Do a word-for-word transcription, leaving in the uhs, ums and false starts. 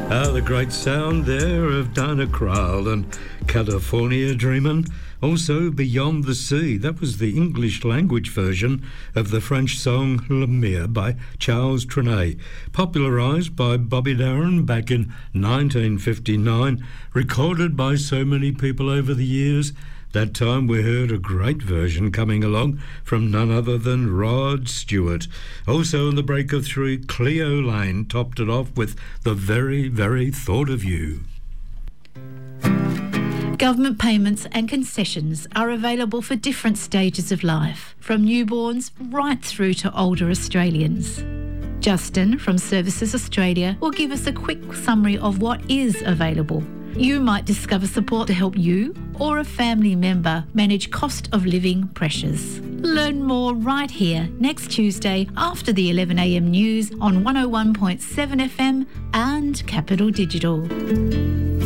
Ah, the great sound there of Diana Krall and California Dreamin'. Also, Beyond the Sea. That was the English language version of the French song La Mer by Charles Trenet, popularised by Bobby Darin back in nineteen fifty-nine, recorded by so many people over the years. That time we heard a great version coming along from none other than Rod Stewart. Also in the break of three, Cleo Lane topped it off with The Very, Very Thought of You. Government payments and concessions are available for different stages of life, from newborns right through to older Australians. Justin from Services Australia will give us a quick summary of what is available. You might discover support to help you or a family member manage cost of living pressures. Learn more right here next Tuesday after the eleven a m news on one oh one point seven F M and Capital Digital.